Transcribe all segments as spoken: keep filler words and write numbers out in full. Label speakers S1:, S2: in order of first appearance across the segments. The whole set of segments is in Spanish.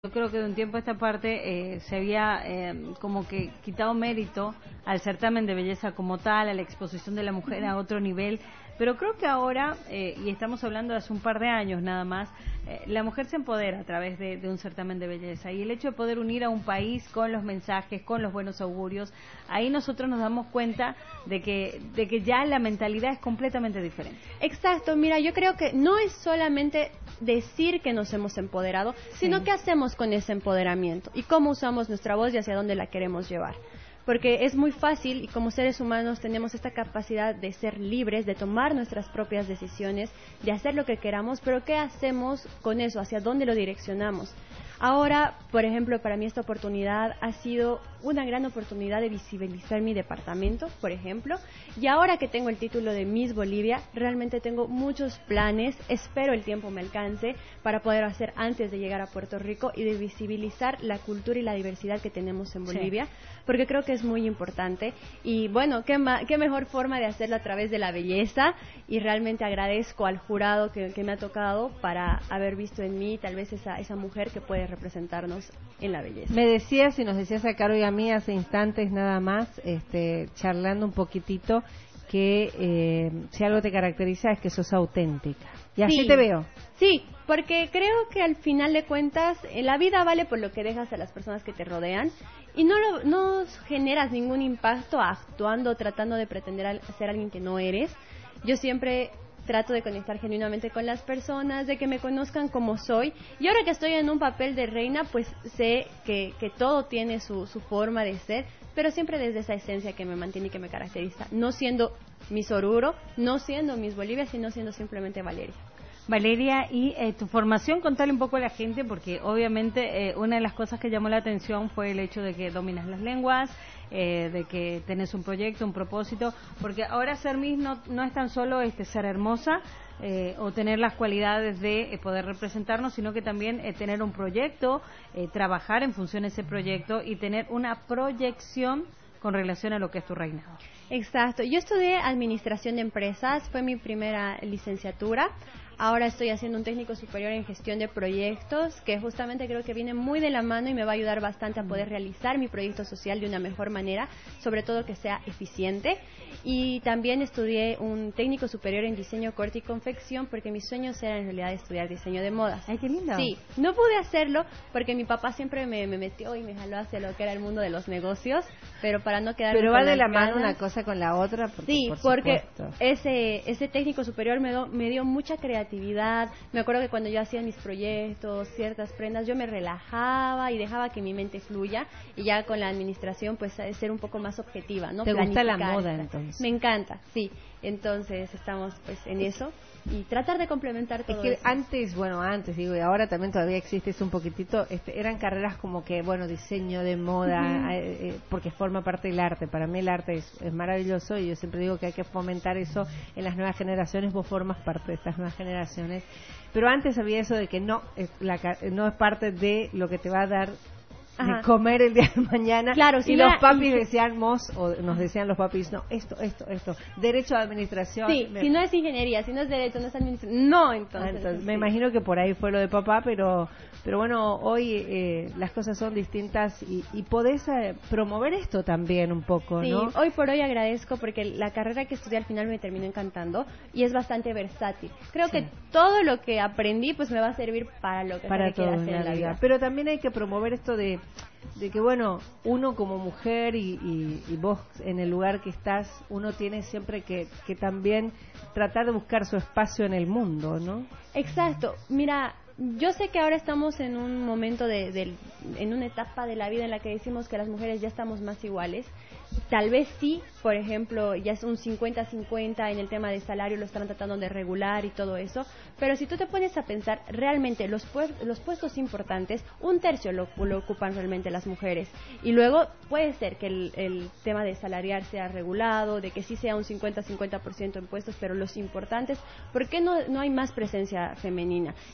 S1: Yo creo que de un tiempo a esta parte eh, se había eh, como que quitado mérito al certamen de belleza como tal, a la exposición de la mujer a otro nivel, pero creo que ahora, eh, y estamos hablando de hace un par de años nada más, eh, la mujer se empodera a través de, de un certamen de belleza, y el hecho de poder unir a un país con los mensajes, con los buenos augurios, ahí nosotros nos damos cuenta de que, de que ya la mentalidad es completamente diferente.
S2: Exacto, mira, yo creo que no es solamente decir que nos hemos empoderado, sí. sino qué hacemos con ese empoderamiento y cómo usamos nuestra voz y hacia dónde la queremos llevar. Porque es muy fácil, y como seres humanos tenemos esta capacidad de ser libres, de tomar nuestras propias decisiones, de hacer lo que queramos, pero ¿qué hacemos con eso? ¿Hacia dónde lo direccionamos? Ahora, por ejemplo, para mí esta oportunidad ha sido una gran oportunidad de visibilizar mi departamento, por ejemplo, y ahora que tengo el título de Miss Bolivia, realmente tengo muchos planes, espero el tiempo me alcance para poder hacer antes de llegar a Puerto Rico y de visibilizar la cultura y la diversidad que tenemos en Bolivia, sí. porque creo que es muy importante y bueno, qué, ma- qué mejor forma de hacerlo a través de la belleza, y realmente agradezco al jurado que, que me ha tocado para haber visto en mí tal vez esa, esa mujer que puede representarnos en la belleza.
S3: Me decías y nos decías a Caro y a mí hace instantes nada más, este, charlando un poquitito, que eh, si algo te caracteriza es que sos auténtica. Y así
S2: sí,
S3: te veo.
S2: Sí, porque creo que al final de cuentas la vida vale por lo que dejas a las personas que te rodean y no, lo, no generas ningún impacto actuando, tratando de pretender ser alguien que no eres. Yo siempre trato de conectar genuinamente con las personas, de que me conozcan como soy, y ahora que estoy en un papel de reina, pues sé que, que todo tiene su, su forma de ser, pero siempre desde esa esencia que me mantiene y que me caracteriza, no siendo Miss Oruro, no siendo Miss Bolivia, sino siendo simplemente Valeria.
S1: Valeria, y eh, tu formación, contale un poco a la gente, porque obviamente eh, una de las cosas que llamó la atención fue el hecho de que dominas las lenguas, eh, de que tenés un proyecto, un propósito, porque ahora ser Miss no, no es tan solo este ser hermosa eh, o tener las cualidades de eh, poder representarnos, sino que también eh, tener un proyecto, eh, trabajar en función de ese proyecto y tener una proyección con relación a lo que es tu reinado.
S2: Exacto, yo estudié Administración de Empresas, fue mi primera licenciatura. Ahora estoy haciendo un técnico superior en gestión de proyectos, que justamente creo que viene muy de la mano y me va a ayudar bastante a poder realizar mi proyecto social de una mejor manera, sobre todo que sea eficiente. Y también estudié un técnico superior en diseño, corte y confección, porque mis sueños eran en realidad estudiar diseño de modas.
S1: ¡Ay, qué lindo!
S2: Sí, no pude hacerlo porque mi papá siempre me, me metió y me jaló hacia lo que era el mundo de los negocios, pero para no quedar
S3: Pero va de la mano una cosa con la otra. Porque,
S2: sí,
S3: por
S2: porque
S3: supuesto.
S2: ese ese técnico superior me, do, me dio mucha creatividad. Me acuerdo que cuando yo hacía mis proyectos, ciertas prendas, yo me relajaba y dejaba que mi mente fluya, y ya con la administración pues ser un poco más objetiva, ¿no?
S3: ¿Te gusta la moda entonces?
S2: Me encanta, sí. Entonces estamos pues en eso y tratar de complementar todo
S3: es que
S2: eso.
S3: Antes, bueno, antes digo, y ahora también todavía existe eso un poquitito, este, eran carreras como que, bueno, diseño de moda, uh-huh. eh, eh, porque forma parte del arte. Para mí el arte es, es maravilloso, y yo siempre digo que hay que fomentar eso en las nuevas generaciones. Vos formas parte de estas nuevas generaciones, pero antes había eso de que no es, la, no es parte de lo que te va a dar
S2: Ajá.
S3: de comer el día de mañana.
S2: Claro, si
S3: y los
S2: la,
S3: papis
S2: y...
S3: decíamos, o nos decían los papis, no, esto, esto, esto, derecho a administración.
S2: Sí,
S3: me...
S2: si no es ingeniería, si no es derecho, no es administración, no, entonces.
S3: Ah, entonces
S2: sí.
S3: Me imagino que por ahí fue lo de papá, pero pero bueno, hoy eh, las cosas son distintas, y, y podés eh, promover esto también un poco,
S2: sí,
S3: ¿no?
S2: Sí, hoy por hoy agradezco porque la carrera que estudié al final me terminó encantando y es bastante versátil. Creo sí. que todo lo que aprendí pues me va a servir para lo que
S3: para
S2: se quiera hacer en la vida.
S3: vida. Pero también hay que promover esto de de que bueno, uno como mujer y, y, y vos en el lugar que estás, uno tiene siempre que, que también tratar de buscar su espacio en el mundo, ¿no?
S2: Exacto. Mira, yo sé que ahora estamos en un momento de, de en una etapa de la vida en la que decimos que las mujeres ya estamos más iguales. Tal vez sí, por ejemplo, ya es un cincuenta cincuenta en el tema de salario, lo están tratando de regular y todo eso, pero si tú te pones a pensar, realmente los, pu- los puestos importantes, un tercio lo, lo ocupan realmente las mujeres, y luego puede ser que el, el tema de salariar sea regulado, de que sí sea un cincuenta cincuenta por ciento en puestos, pero los importantes, ¿por qué no, no hay más presencia femenina? Y creo que incluso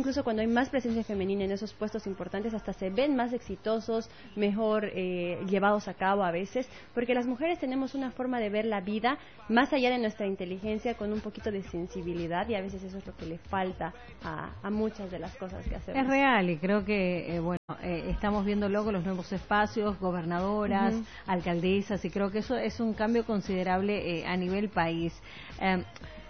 S2: incluso cuando hay más presencia femenina en esos puestos importantes, hasta se ven más exitosos, mejor eh, llevados a cabo a veces, porque las mujeres tenemos una forma de ver la vida más allá de nuestra inteligencia, con un poquito de sensibilidad, y a veces eso es lo que le falta a, a muchas de las cosas que hacemos.
S1: Es real, y creo que, eh, bueno, eh, estamos viendo luego los nuevos espacios, gobernadoras, uh-huh. alcaldesas, y creo que eso es un cambio considerable eh, a nivel país. Eh,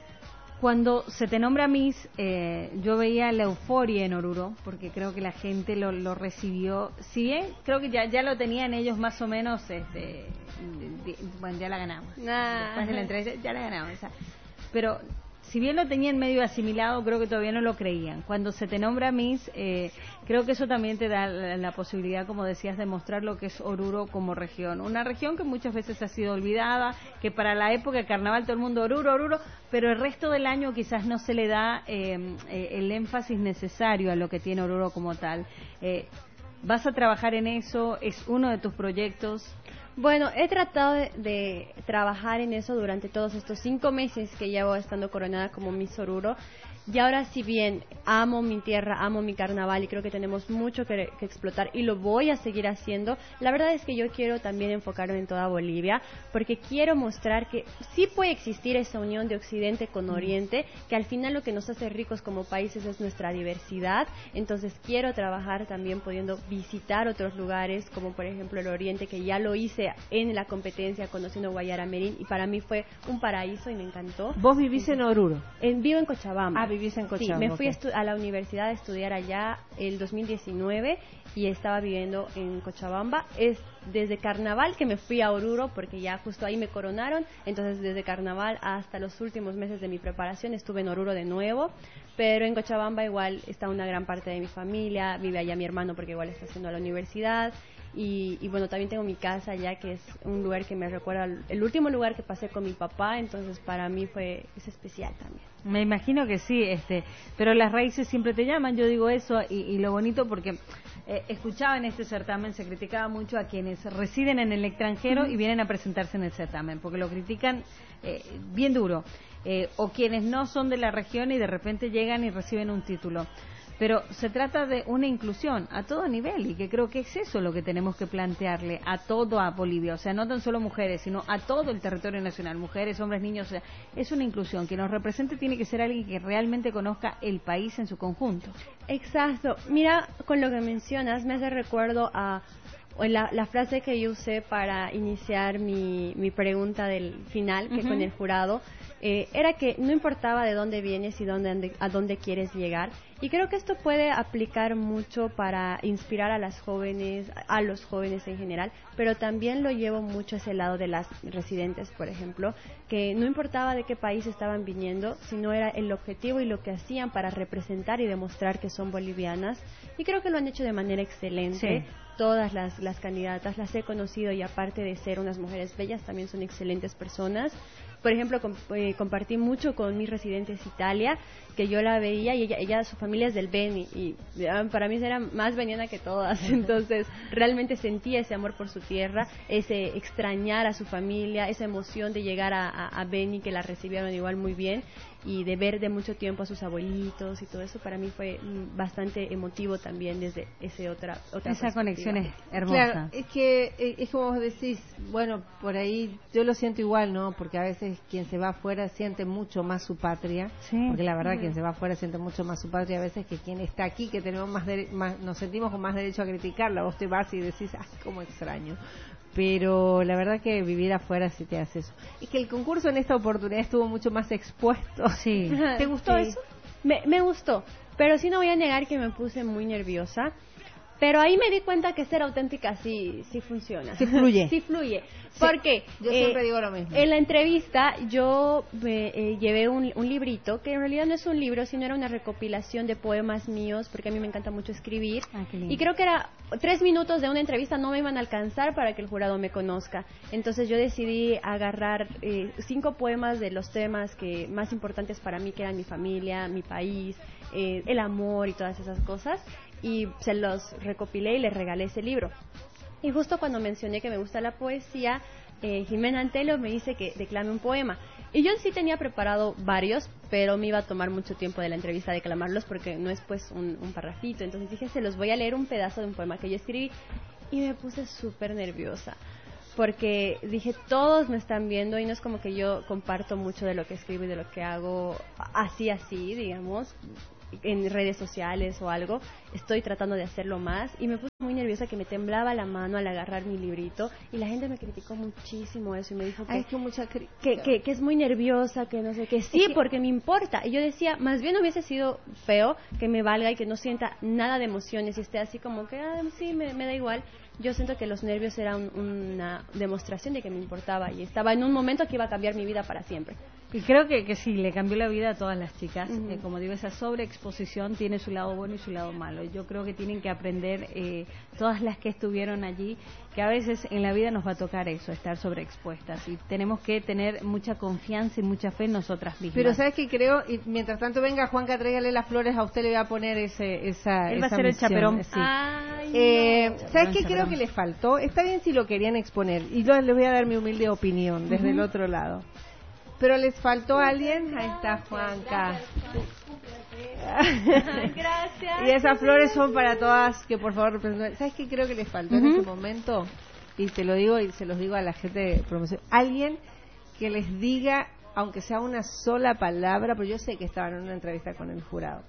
S1: Cuando se te nombra Miss, eh, yo veía la euforia en Oruro, porque creo que la gente lo, lo recibió. Si bien creo que ya ya lo tenían ellos más o menos, este, de, de, bueno, ya la ganamos. Nah. Después de la entrevista, ya la ganamos. O sea, pero si bien lo tenían medio asimilado, creo que todavía no lo creían. Cuando se te nombra Miss, eh, creo que eso también te da la, la posibilidad, como decías, de mostrar lo que es Oruro como región. Una región que muchas veces ha sido olvidada, que para la época de carnaval todo el mundo Oruro, Oruro, pero el resto del año quizás no se le da eh, eh, el énfasis necesario a lo que tiene Oruro como tal. Eh, ¿Vas a trabajar en eso? ¿Es uno de tus proyectos?
S2: Bueno, he tratado de, de trabajar en eso durante todos estos cinco meses que llevo estando coronada como Miss Oruro. Y ahora, si bien amo mi tierra, amo mi carnaval y creo que tenemos mucho que, que explotar y lo voy a seguir haciendo, la verdad es que yo quiero también enfocarme en toda Bolivia, porque quiero mostrar que sí puede existir esa unión de Occidente con Oriente, que al final lo que nos hace ricos como países es nuestra diversidad. Entonces quiero trabajar también pudiendo visitar otros lugares, como por ejemplo el Oriente, que ya lo hice en la competencia conociendo Guayara Merín, y para mí fue un paraíso y me encantó.
S3: ¿Vos vivís en Oruro?
S2: En, vivo en Cochabamba.
S3: Ah, vivís en Cochabamba.
S2: Sí, me fui
S3: okay.
S2: a, a la universidad a estudiar allá el dos mil diecinueve y estaba viviendo en Cochabamba. Es desde Carnaval que me fui a Oruro, porque ya justo ahí me coronaron. Entonces desde Carnaval hasta los últimos meses de mi preparación estuve en Oruro de nuevo. Pero en Cochabamba igual está una gran parte de mi familia, vive allá mi hermano porque igual está haciendo la universidad. Y, y bueno, también tengo mi casa allá, que es un lugar que me recuerda al, el último lugar que pasé con mi papá, entonces para mí fue es especial también.
S1: Me imagino que sí, este, pero las raíces siempre te llaman, yo digo eso, y, y lo bonito porque eh, escuchaba en este certamen, se criticaba mucho a quienes residen en el extranjero uh-huh. y vienen a presentarse en el certamen, porque lo critican eh, bien duro, eh, o quienes no son de la región y de repente llegan y reciben un título. Pero se trata de una inclusión a todo nivel, y que creo que es eso lo que tenemos que plantearle a todo a Bolivia, o sea, no tan solo mujeres, sino a todo el territorio nacional, mujeres, hombres, niños, o sea, es una inclusión. Quien nos represente tiene que ser alguien que realmente conozca el país en su conjunto.
S2: Exacto. Mira, con lo que mencionas, me hace recuerdo a la, la frase que yo usé para iniciar mi, mi pregunta del final, que uh-huh. con el jurado, eh, era que no importaba de dónde vienes y dónde, a dónde quieres llegar. Y creo que esto puede aplicar mucho para inspirar a las jóvenes, a los jóvenes en general, pero también lo llevo mucho a ese lado de las residentes, por ejemplo, que no importaba de qué país estaban viniendo, sino era el objetivo y lo que hacían para representar y demostrar que son bolivianas. Y creo que lo han hecho de manera excelente. Sí. Todas las, las candidatas las he conocido, y aparte de ser unas mujeres bellas, también son excelentes personas. Por ejemplo, com, eh, compartí mucho con mis residentes Italia, que yo la veía, y ella, ella su familia es del Beni, y ya, para mí era más veniana que todas. Entonces realmente sentía ese amor por su tierra, ese extrañar a su familia, esa emoción de llegar a, a, a Beni, que la recibieron igual muy bien, y de ver de mucho tiempo a sus abuelitos y todo eso. Para mí fue bastante emotivo también desde ese otra, otra
S1: esa conexión es hermosa.
S3: Claro, es que es como vos decís, bueno, por ahí yo lo siento igual, ¿no? Porque a veces quien se va afuera siente mucho más su patria, sí. porque la verdad uh-huh. quien se va afuera siente mucho más su patria a veces que quien está aquí, que tenemos más, dere- más nos sentimos con más derecho a criticarla. Vos te vas y decís, ay, cómo extraño. Pero la verdad que vivir afuera sí te hace eso. Es que el concurso en esta oportunidad estuvo mucho más expuesto.
S1: Sí.
S3: ¿Te gustó
S2: sí.
S3: eso?
S2: Me, me gustó, pero sí no voy a negar que me puse muy nerviosa. Pero ahí me di cuenta que ser auténtica sí, sí funciona.
S3: Sí fluye.
S2: Sí fluye.
S3: Sí,
S2: porque
S3: yo
S2: eh,
S3: siempre digo lo mismo.
S2: En la entrevista yo me, eh, llevé un, un librito, que en realidad no es un libro, sino era una recopilación de poemas míos, porque a mí me encanta mucho escribir.
S1: Ah,
S2: y creo que era tres minutos de una entrevista, no me iban a alcanzar para que el jurado me conozca. Entonces yo decidí agarrar eh, cinco poemas de los temas que más importantes para mí, que eran mi familia, mi país, eh, el amor y todas esas cosas, y se los recopilé y les regalé ese libro. Y justo cuando mencioné que me gusta la poesía, eh, Jimena Antelo me dice que declame un poema. Y yo sí tenía preparado varios, pero me iba a tomar mucho tiempo de la entrevista declamarlos porque no es pues un, un parrafito. Entonces dije, se los voy a leer un pedazo de un poema que yo escribí y me puse súper nerviosa. Porque dije, todos me están viendo y no es como que yo comparto mucho de lo que escribo y de lo que hago así, así, digamos, en redes sociales o algo. Estoy tratando de hacerlo más y me puse muy nerviosa, que me temblaba la mano al agarrar mi librito y la gente me criticó muchísimo eso y me dijo que,
S3: Ay, que, mucha cri-
S2: que, que, que es muy nerviosa, que no sé, que sí,
S3: que...
S2: porque me importa. Y yo decía, más bien hubiese sido feo que me valga y que no sienta nada de emociones y esté así como que, ah, sí, me, me da igual. Yo siento que los nervios eran una demostración de que me importaba y estaba en un momento que iba a cambiar mi vida para siempre.
S1: Y creo que, que sí, le cambió la vida a todas las chicas.
S2: Uh-huh.
S1: Eh, como digo, esa sobreexposición tiene su lado bueno y su lado malo. Yo creo que tienen que aprender, eh, todas las que estuvieron allí, que a veces en la vida nos va a tocar eso, estar sobreexpuestas. Y tenemos que tener mucha confianza y mucha fe en nosotras mismas.
S3: Pero ¿sabes qué creo? Y mientras tanto venga Juanca, tráigale las flores, a usted le voy a poner ese, esa
S1: Él va
S3: esa
S1: a ser
S3: misión,
S1: el chaperón.
S3: sí.
S2: Ay,
S3: Eh,
S2: no.
S3: ¿Sabes qué
S1: Chaperón.
S3: creo que le faltó? Está bien si lo querían exponer, y yo les voy a dar mi humilde opinión desde uh-huh. el otro lado. Pero les faltó a alguien. Ahí está Juanca.
S2: Gracias.
S3: Y esas flores son para todas, que por favor representen. ¿Sabes qué creo que les faltó uh-huh. en ese momento? Y te lo digo y se los digo a la gente de promoción. Alguien que les diga, aunque sea una sola palabra, pero yo sé que estaban en una entrevista con el jurado,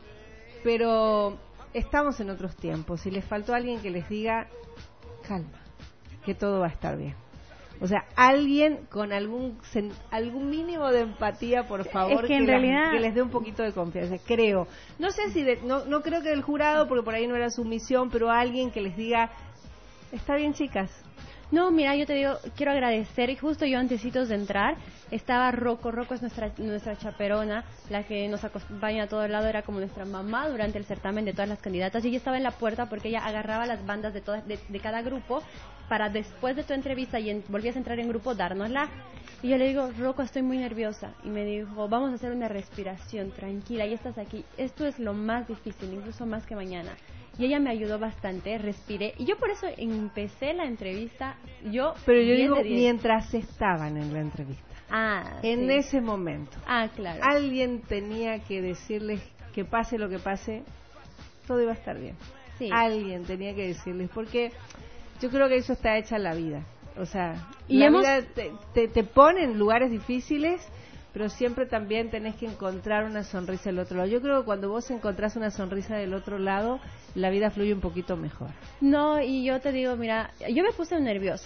S3: pero estamos en otros tiempos y les faltó alguien que les diga, calma, que todo va a estar bien. O sea, alguien con algún algún mínimo de empatía, por favor,
S1: es que, en
S3: que,
S1: realidad...
S3: la, que les dé un poquito de confianza, creo. No sé si, de, no, no creo que del jurado, porque por ahí no era su misión, pero alguien que les diga, está bien, chicas.
S2: No, mira, yo te digo, quiero agradecer, y justo yo antecitos de entrar, estaba Rocco, Rocco es nuestra nuestra chaperona, la que nos acompaña a todo lado, era como nuestra mamá durante el certamen de todas las candidatas, y ella estaba en la puerta porque ella agarraba las bandas de todas de, de cada grupo, para después de tu entrevista y en, volvías a entrar en grupo, dárnosla. Y yo le digo, Rocco, estoy muy nerviosa. Y me dijo, vamos a hacer una respiración, tranquila, ya estás aquí. Esto es lo más difícil, incluso más que mañana. Y ella me ayudó bastante, respiré. Y yo por eso empecé la entrevista, yo...
S3: Pero yo digo, mientras estaban en la entrevista.
S2: Ah,
S3: En
S2: sí.
S3: ese momento.
S2: Ah, claro.
S3: Alguien tenía que decirles que pase lo que pase, todo iba a estar bien.
S2: Sí.
S3: Alguien tenía que decirles, porque... Yo creo que eso está hecha en la vida. O sea,
S2: y
S3: la
S2: hemos...
S3: vida te, te, te pone en lugares difíciles, pero siempre también tenés que encontrar una sonrisa del otro lado. Yo creo que cuando vos encontrás una sonrisa del otro lado, la vida fluye un poquito mejor.
S2: No, y yo te digo, mira, yo me puse nerviosa.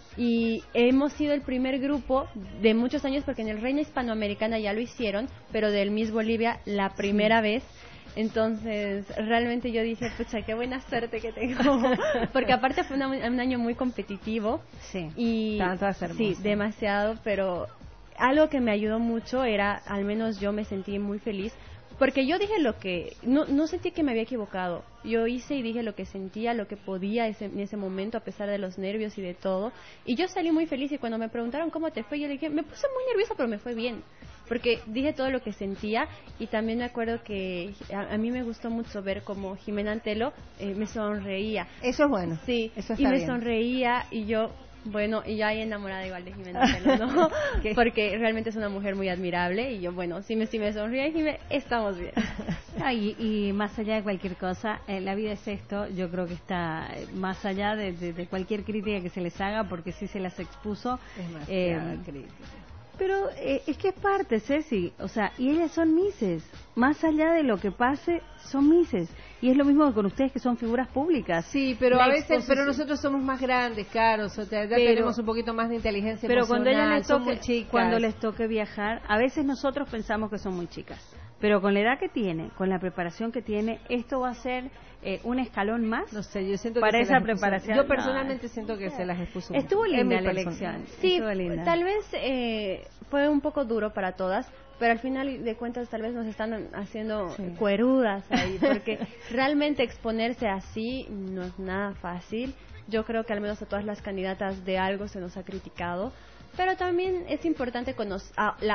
S2: Y hemos sido el primer grupo de muchos años, porque en el Reina Hispanoamericana ya lo hicieron, pero del Miss Bolivia la primera sí. vez. Entonces, realmente yo dije, pucha, qué buena suerte que tengo. Porque aparte fue una, un año muy competitivo.
S1: Sí,
S2: y sí, demasiado, pero algo que me ayudó mucho era, al menos yo me sentí muy feliz, porque yo dije lo que, no, no sentí que me había equivocado. Yo hice y dije lo que sentía, lo que podía ese, en ese momento, a pesar de los nervios y de todo. Y yo salí muy feliz, y cuando me preguntaron cómo te fue, yo le dije, me puse muy nerviosa, pero me fue bien. Porque dije todo lo que sentía, y también me acuerdo que a, a mí me gustó mucho ver cómo Jimena Antelo eh, me sonreía.
S3: Eso es bueno.
S2: Sí,
S3: eso está
S2: y me
S3: bien.
S2: sonreía, y yo, bueno, y yo ahí enamorada igual de Jimena Antelo, ¿no? Porque realmente es una mujer muy admirable, y yo, bueno, si me, si me sonríe, Jimena, estamos bien.
S1: No, y, y más allá de cualquier cosa, eh, la vida es esto, yo creo que está más allá de, de, de cualquier crítica que se les haga, porque sí se las expuso.
S3: Es
S1: eh,
S3: crítica.
S1: Pero eh, es que es parte, Ceci, o sea, y ellas son mises, más allá de lo que pase, son mises. Y es lo mismo con ustedes, que son figuras públicas.
S3: Sí, pero
S1: la
S3: a veces,
S1: exposición...
S3: pero nosotros somos más grandes, claro, o sea, ya
S1: pero,
S3: tenemos un poquito más de inteligencia
S1: pero
S3: emocional.
S1: cuando ella les toque,
S3: muy chicas.
S1: cuando les toque viajar, a veces nosotros pensamos que son muy chicas, pero con la edad que tiene, con la preparación que tiene, esto va a ser eh, un escalón más.
S3: No sé, yo siento
S1: para
S3: que
S1: esa preparación.
S3: Yo personalmente no. siento que se las expuso.
S1: Estuvo
S3: mucho.
S1: linda la elección.
S2: Sí,
S1: linda.
S2: tal vez eh, fue un poco duro para todas, pero al final de cuentas tal vez nos están haciendo sí. cuerudas ahí, porque realmente exponerse así no es nada fácil. Yo creo que al menos a todas las candidatas de algo se nos ha criticado, pero también es importante conocer, ah, la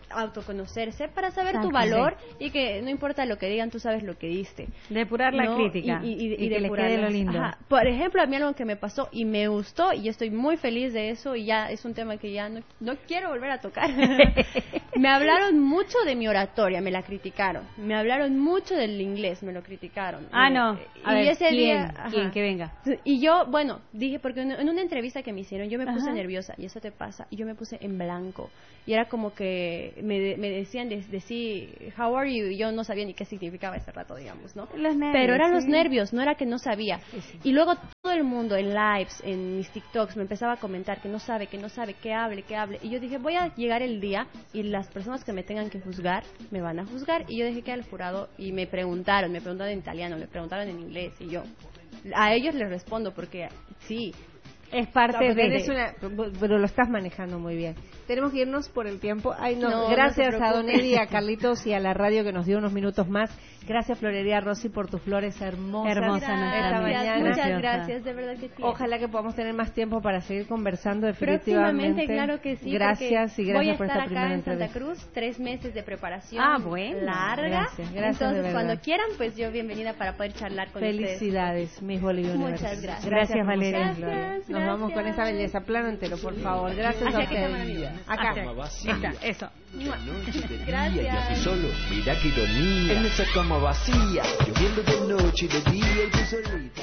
S2: autoconocerse para saber
S1: Exacto,
S2: tu valor
S1: sí.
S2: y que no importa lo que digan, tú sabes lo que diste.
S1: Depurar la
S2: ¿no?
S1: crítica
S2: y, y, y,
S1: y que les quede lo lindo.
S2: Ajá. Por ejemplo, a mí algo que me pasó y me gustó y estoy muy feliz de eso y ya es un tema que ya no, no quiero volver a tocar. Me hablaron mucho de mi oratoria, me la criticaron. Me hablaron mucho del inglés, me lo criticaron.
S1: Ah,
S2: eh,
S1: no. A
S2: y
S1: ver,
S2: ese
S1: ¿quién?
S2: día,
S1: ¿Quién?
S2: ajá.
S1: Que venga.
S2: Y yo, bueno, dije, porque en, en una entrevista que me hicieron, yo me puse
S1: Ajá.
S2: nerviosa, y eso te pasa, y yo me puse en blanco. Y era como que me, me decían de, de sí, how are you, y yo no sabía ni qué significaba ese rato, digamos, ¿no?
S1: Los nervios,
S2: Pero eran
S1: sí.
S2: los nervios, no era que no sabía.
S1: Sí, sí.
S2: Y luego todo el mundo en lives, en mis TikToks, me empezaba a comentar que no sabe, que no sabe, que hable, que hable. Y yo dije, voy a llegar el día y las personas que me tengan que juzgar, me van a juzgar. Y yo dejé que al jurado, y me preguntaron, me preguntaron en italiano, me preguntaron en inglés, y yo, a ellos les respondo porque sí.
S1: Es parte
S3: No,
S1: de...
S3: tenés una, pero lo estás manejando muy bien. Tenemos que irnos por el tiempo. Ay, no,
S2: No,
S3: gracias
S2: no se
S3: a Don
S2: preocupe.
S3: Eddie, a Carlitos y a la radio que nos dio unos minutos más. Gracias, Florería Rossi, por tus flores hermosas
S1: Hermosa nuestra
S3: esta
S1: amiga.
S3: mañana.
S2: Muchas
S1: Preciosa.
S2: gracias, de verdad que sí.
S3: Ojalá que podamos tener más tiempo para seguir conversando definitivamente.
S2: Próximamente, claro que sí.
S3: Gracias y
S2: porque
S3: gracias
S2: voy a
S3: por
S2: estar
S3: esta
S2: acá
S3: primera
S2: en Santa
S3: entrevista.
S2: Cruz, tres meses de preparación
S1: Ah, bueno.
S2: larga.
S3: Gracias, gracias de
S2: Entonces,
S3: verdad.
S2: cuando quieran, pues yo bienvenida para poder charlar con ustedes.
S3: Felicidades, Miss Bolivia
S2: Muchas
S3: Universo.
S2: gracias.
S1: Gracias,
S3: por
S1: Valeria.
S3: ustedes, Gloria.
S2: Gracias,
S3: Nos vamos con
S2: gracias.
S3: esa belleza. Plano entero, por favor. Gracias
S2: Hacia
S3: a
S2: que cámara, amiga.
S3: ustedes. Acá.
S4: Cama vacía.
S1: Está, eso.
S2: Gracias.
S4: Y así solo, mira qué ironía. En esa cama vacía, lloviendo de noche y de día y tú solita.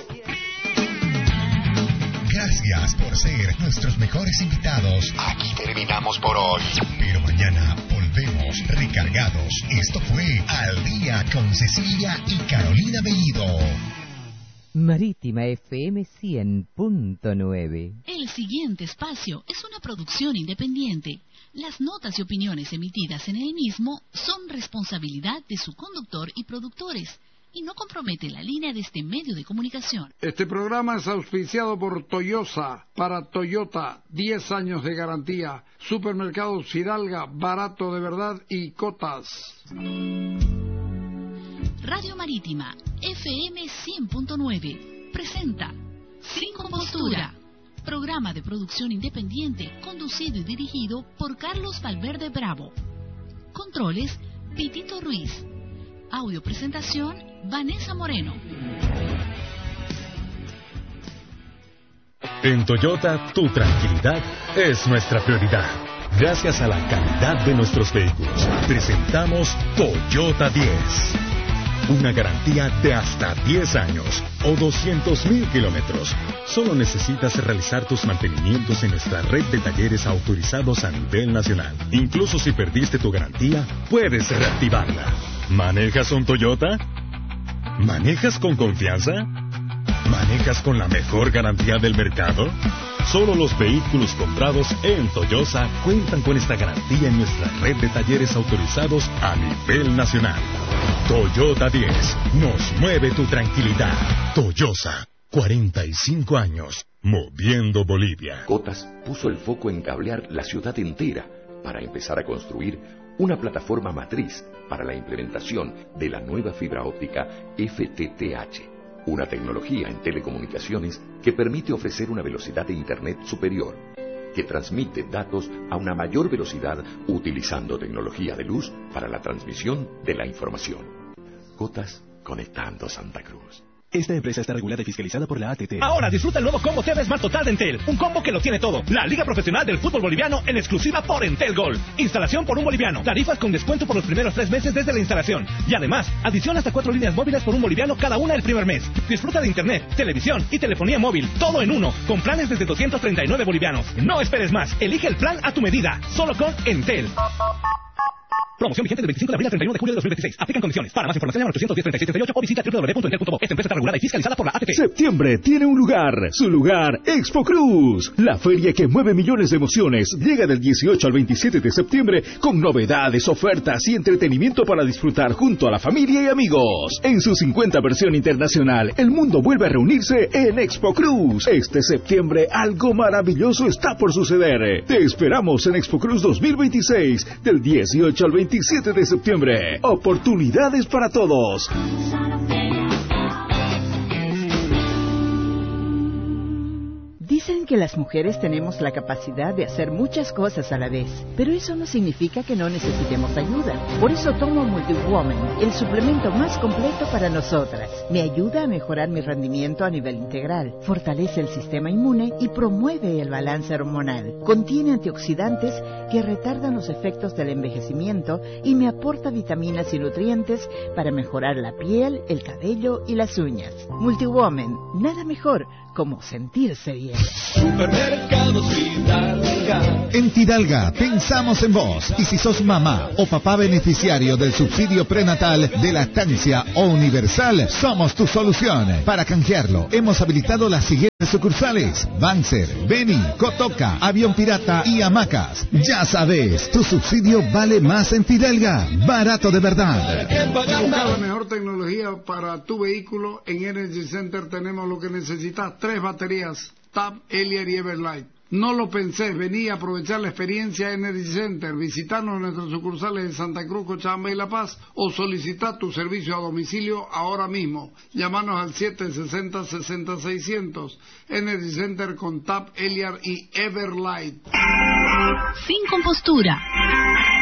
S5: Gracias por ser nuestros mejores invitados. Aquí terminamos por hoy. Pero mañana volvemos recargados. Esto fue Al Día con Cecilia y Carolina Bellido.
S6: Marítima F M cien punto nueve.
S7: El siguiente espacio es una producción independiente. Las notas y opiniones emitidas en el mismo son responsabilidad de su conductor y productores y no compromete la línea de este medio de comunicación.
S8: Este programa es auspiciado por Toyosa. Para Toyota, diez años de garantía. Supermercados Hidalga, barato de verdad, y Cotas.
S7: Radio Marítima, F M cien punto nueve, presenta Sin Compostura, programa de producción independiente conducido y dirigido por Carlos Valverde Bravo. Controles, Pitito Ruiz. Audio presentación, Vanessa Moreno.
S9: En Toyota, tu tranquilidad es nuestra prioridad. Gracias a la calidad de nuestros vehículos, presentamos Toyota diez. Una garantía de hasta diez años o doscientos mil kilómetros. Solo necesitas realizar tus mantenimientos en nuestra red de talleres autorizados a nivel nacional. Incluso si perdiste tu garantía, puedes reactivarla. ¿Manejas un Toyota? ¿Manejas con confianza? ¿Manejas con la mejor garantía del mercado? Solo los vehículos comprados en Toyosa cuentan con esta garantía en nuestra red de talleres autorizados a nivel nacional. Toyota diez, nos mueve tu tranquilidad. Toyosa, cuarenta y cinco años, moviendo Bolivia.
S10: Cotas puso el foco en cablear la ciudad entera para empezar a construir una plataforma matriz para la implementación de la nueva fibra óptica F T T H. Una tecnología en telecomunicaciones que permite ofrecer una velocidad de Internet superior, que transmite datos a una mayor velocidad utilizando tecnología de luz para la transmisión de la información. Cotas, conectando Santa Cruz.
S11: Esta empresa está regulada y fiscalizada por la A T T.
S12: Ahora disfruta el nuevo combo T V Smart Total de Entel. Un combo que lo tiene todo. La Liga Profesional del Fútbol Boliviano en exclusiva por Entel Gold. Instalación por un boliviano. Tarifas con descuento por los primeros tres meses desde la instalación. Y además, adición hasta cuatro líneas móviles por un boliviano cada una el primer mes. Disfruta de internet, televisión y telefonía móvil. Todo en uno. Con planes desde doscientos treinta y nueve bolivianos. No esperes más. Elige el plan a tu medida. Solo con Entel. Promoción vigente del veinticinco de abril al treinta y uno de julio de dos mil veintiséis. Aplican condiciones. Para más información llama al ochocientos diez, treinta y seis, setenta y ocho o visita doble u doble u doble u punto entel punto bo. Esta empresa está regulada y fiscalizada por la A T T.
S13: Septiembre tiene un lugar. Su lugar, Expo Cruz. La feria que mueve millones de emociones. Llega del dieciocho al veintisiete de septiembre con novedades, ofertas y entretenimiento para disfrutar junto a la familia y amigos. En su cincuenta versión internacional, el mundo vuelve a reunirse en Expo Cruz. Este septiembre algo maravilloso está por suceder. Te esperamos en Expo Cruz dos mil veintiséis del dieciocho al veintisiete de septiembre. Oportunidades para todos.
S14: Dicen que las mujeres tenemos la capacidad de hacer muchas cosas a la vez, pero eso no significa que no necesitemos ayuda. Por eso tomo Multiwoman, el suplemento más completo para nosotras. Me ayuda a mejorar mi rendimiento a nivel integral, fortalece el sistema inmune y promueve el balance hormonal. Contiene antioxidantes que retardan los efectos del envejecimiento y me aporta vitaminas y nutrientes para mejorar la piel, el cabello y las uñas. Multiwoman, nada mejor como sentirse bien.
S15: Supermercados Fidalga.
S16: En Fidalga pensamos en vos, y si sos mamá o papá beneficiario del subsidio prenatal de lactancia o universal, somos tu solución. Para canjearlo, hemos habilitado las siguientes sucursales: Banzer, Beni, Cotoca, Avión Pirata y Hamacas. Ya sabes, tu subsidio vale más en Fidalga. Barato de verdad.
S8: Busca la mejor tecnología para tu vehículo. En Energy Center tenemos lo que necesitas: tres baterías Tab, Eliar y Everlight. No lo pensé, vení a aprovechar la experiencia Energy Center. Visitarnos en nuestras sucursales de Santa Cruz, Cochabamba y La Paz, o solicitar tu servicio a domicilio ahora mismo. Llámanos al siete sesenta, sesenta, seiscientos. Energy Center con Tab, Eliar y Everlight.
S7: Sin compostura.